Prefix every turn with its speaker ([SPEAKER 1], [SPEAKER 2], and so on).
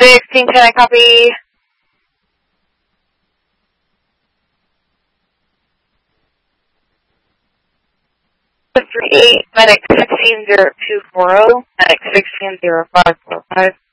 [SPEAKER 1] 16, can I copy? 38, medic 160240, medic 160545.